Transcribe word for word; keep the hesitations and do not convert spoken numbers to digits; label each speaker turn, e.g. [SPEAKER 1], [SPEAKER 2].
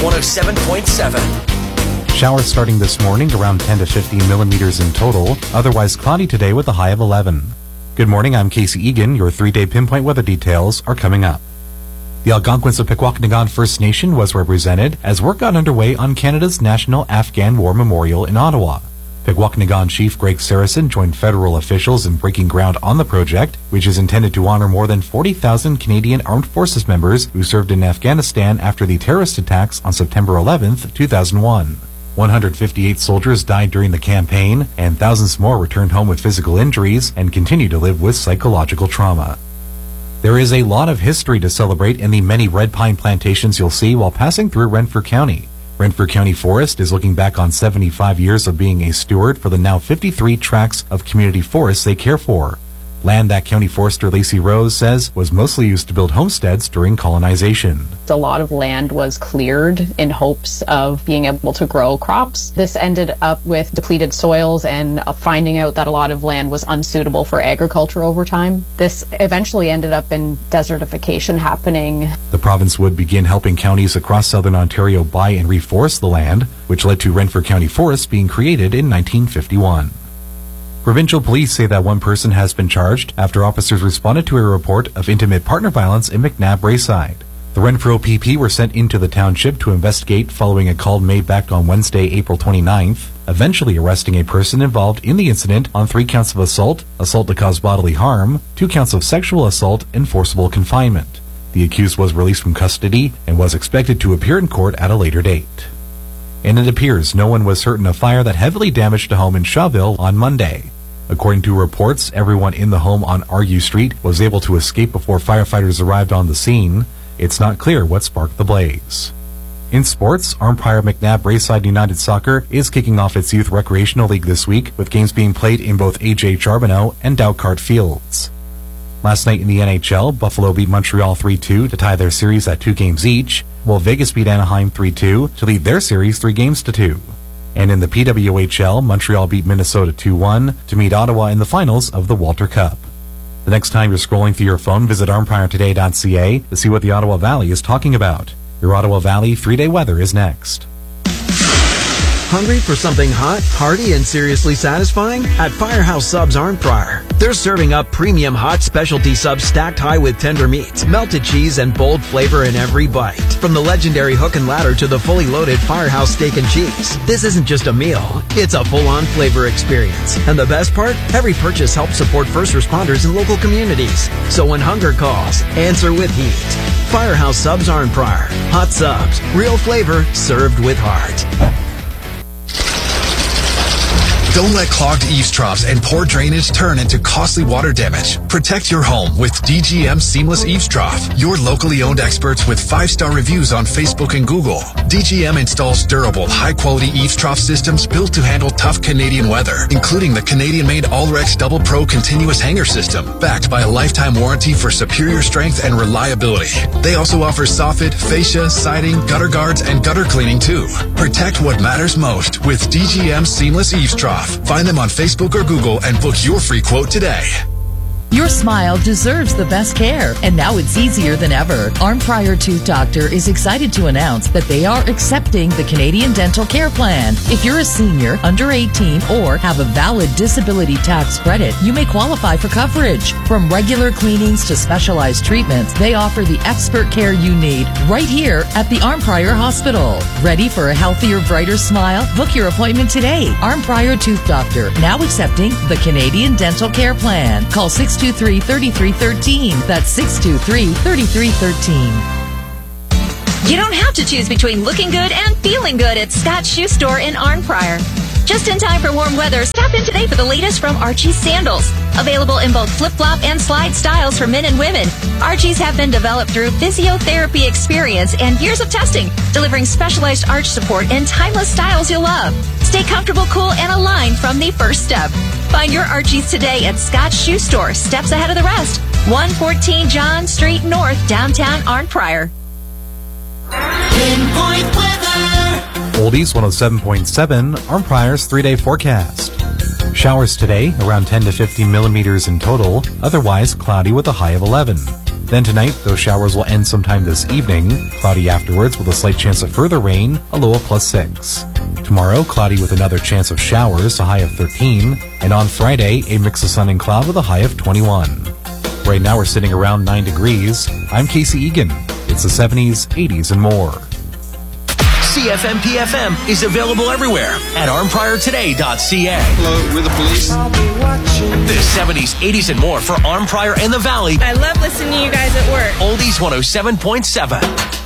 [SPEAKER 1] one oh seven point seven.
[SPEAKER 2] Showers starting this morning around ten to fifteen millimeters in total. Otherwise cloudy today with a high of eleven. Good morning, I'm Casey Egan. Your three-day pinpoint weather details are coming up. The Algonquins of Pequawknagon First Nation was represented as work got underway on Canada's National Afghan War Memorial in Ottawa. Pequawknagon Chief Greg Saracen joined federal officials in breaking ground on the project, which is intended to honor more than forty thousand Canadian Armed Forces members who served in Afghanistan after the terrorist attacks on September eleventh, two thousand one. one hundred fifty-eight soldiers died during the campaign, and thousands more returned home with physical injuries and continue to live with psychological trauma. There is a lot of history to celebrate in the many red pine plantations you'll see while passing through Renfrew County. Renfrew County Forest is looking back on seventy-five years of being a steward for the now fifty-three tracts of community forests they care for. Land that County Forester Lacey Rose says was mostly used to build homesteads during colonization.
[SPEAKER 3] A lot of land was cleared in hopes of being able to grow crops. This ended up with depleted soils and finding out that a lot of land was unsuitable for agriculture over time. This eventually ended up in desertification happening.
[SPEAKER 2] The province would begin helping counties across southern Ontario buy and reforest the land, which led to Renfrew County Forest being created in nineteen fifty-one. Provincial police say that one person has been charged after officers responded to a report of intimate partner violence in McNabb Braeside. The Renfrew P P were sent into the township to investigate following a call made back on Wednesday, April twenty-ninth, eventually arresting a person involved in the incident on three counts of assault, assault to cause bodily harm, two counts of sexual assault, and forcible confinement. The accused was released from custody and was expected to appear in court at a later date. And it appears no one was hurt in a fire that heavily damaged a home in Shawville on Monday. According to reports, everyone in the home on Argue Street was able to escape before firefighters arrived on the scene. It's not clear what sparked the blaze. In sports, Armpire McNabb Braeside United Soccer is kicking off its Youth Recreational League this week, with games being played in both A J Charbonneau and Dowcart fields. Last night in the N H L, Buffalo beat Montreal three two to tie their series at two games each, while Vegas beat Anaheim three two to lead their series three games to two. And in the P W H L, Montreal beat Minnesota two one to meet Ottawa in the finals of the Walter Cup. The next time you're scrolling through your phone, visit armpire today dot c a to see what the Ottawa Valley is talking about. Your Ottawa Valley three-day weather is next.
[SPEAKER 4] Hungry for something hot, hearty, and seriously satisfying? At Firehouse Subs Arnprior, they're serving up premium hot specialty subs stacked high with tender meats, melted cheese, and bold flavor in every bite. From the legendary hook and ladder to the fully loaded Firehouse steak and cheese, this isn't just a meal, it's a full-on flavor experience. And the best part? Every purchase helps support first responders in local communities. So when hunger calls, answer with heat. Firehouse Subs Arnprior. Hot subs, real flavor, served with heart.
[SPEAKER 5] Don't let clogged eaves troughs and poor drainage turn into costly water damage. Protect your home with D G M Seamless Eaves Trough. Your locally owned experts with five-star reviews on Facebook and Google. D G M installs durable, high-quality eaves trough systems built to handle tough Canadian weather, including the Canadian-made Allrex Double Pro Continuous Hanger System, backed by a lifetime warranty for superior strength and reliability. They also offer soffit, fascia, siding, gutter guards, and gutter cleaning too. Protect what matters most with D G M Seamless Eaves Trough. Find them on Facebook or Google and book your free quote today.
[SPEAKER 6] Your smile deserves the best care, and now it's easier than ever. Arnprior Tooth Doctor is excited to announce that they are accepting the Canadian Dental Care Plan. If you're a senior, under eighteen, or have a valid disability tax credit, you may qualify for coverage. From regular cleanings to specialized treatments, they offer the expert care you need right here at the Arnprior Hospital. Ready for a healthier, brighter smile? Book your appointment today. Arnprior Tooth Doctor, now accepting the Canadian Dental Care Plan. Call six two three, three three one three. That's six two three, three three one three.
[SPEAKER 7] You don't have to choose between looking good and feeling good at Scott's Shoe Store in Arnprior. Just in time for warm weather, stop in today for the latest from Archie's sandals. Available in both flip-flop and slide styles for men and women. Archie's have been developed through physiotherapy experience and years of testing, delivering specialized arch support and timeless styles you'll love. Stay comfortable, cool, and aligned from the first step. Find your Archie's today at Scott's Shoe Store, steps ahead of the rest. one fourteen John Street North, downtown Arnprior.
[SPEAKER 1] Pinpoint weather.
[SPEAKER 2] Oldies one oh seven point seven, Arnprior's three-day forecast. Showers today, around ten to fifteen millimeters in total, otherwise cloudy with a high of eleven. Then tonight, those showers will end sometime this evening. Cloudy afterwards with a slight chance of further rain, a low of plus six. Tomorrow, cloudy with another chance of showers, a high of thirteen. And on Friday, a mix of sun and cloud with a high of twenty-one. Right now, we're sitting around nine degrees. I'm Casey Egan. It's the seventies, eighties, and more.
[SPEAKER 1] C F M P F M is available everywhere at arm prior today dot c a.
[SPEAKER 8] Hello, we're the police.
[SPEAKER 1] The seventies, eighties, and more for Arm Prior and the Valley.
[SPEAKER 9] I love listening to you guys at work.
[SPEAKER 1] Oldies one oh seven point seven.